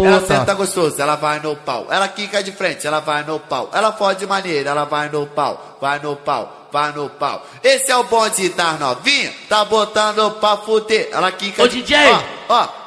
puta. Ela senta gostoso, ela vai no pau. Ela quica de frente, ela vai no pau. Ela fode maneira, ela vai no pau. Vai no pau, vai no pau. Esse é o bonde das novinha, tá botando pra fuder. Ela quica Ô, DJ! Ó,